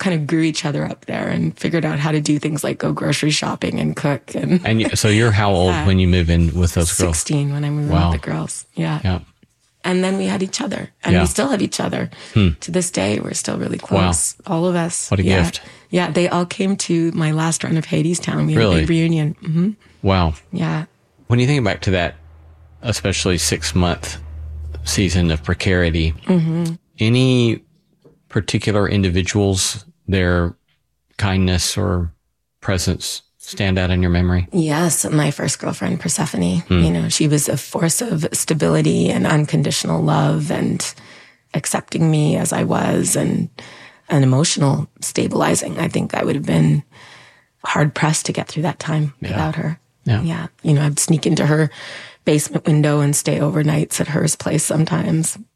kind of grew each other up there and figured out how to do things like go grocery shopping and cook. And so you're how old when you move in with those girls? 16 when I moved in with the girls. Yeah. And then we had each other, and we still have each other. To this day, we're still really close. Wow. All of us. What a gift. Yeah, they all came to my last run of Hadestown. We had a big reunion. Mm-hmm. Wow. Yeah. When you think back to that, especially 6-month season of precarity, any particular individuals, their kindness or presence stand out in your memory? Yes, my first girlfriend, Persephone. You know, she was a force of stability and unconditional love and accepting me as I was, and an emotional stabilizing. I think I would have been hard pressed to get through that time without her. Yeah. You know, I'd sneak into her basement window and stay overnights at her place sometimes.